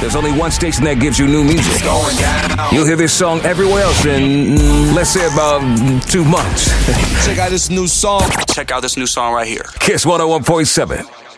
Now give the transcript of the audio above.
There's only one station that gives you new music. You'll hear this song everywhere else in, let's say, about 2 months. Check out this new song. Check out this new song right here. Kiss 101.7.